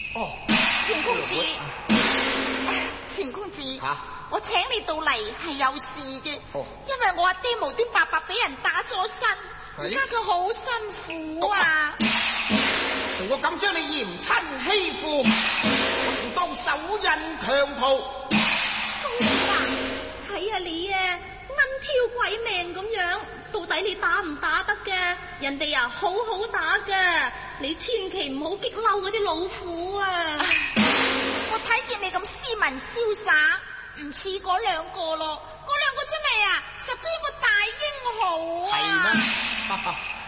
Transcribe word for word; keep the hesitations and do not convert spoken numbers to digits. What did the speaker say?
哦， 錢公子，錢公子， 啊我請你到嚟係有事嘅， 哦因為我阿爹無端白白俾人打咗身，而家佢好辛苦啊！ 誰我敢將你嚴親欺負，我仲當手印強徒。 公子啊，睇下你啊，蚊挑鬼命咁樣，到底你打唔打得㗎？人哋啊好好打㗎，你千祈唔好激嬲嗰啲老虎啊！ 我睇見你咁斯文瀟灑，唔似嗰兩個咯，嗰兩個真係啊，實咗一個大英豪啊！ 係咩？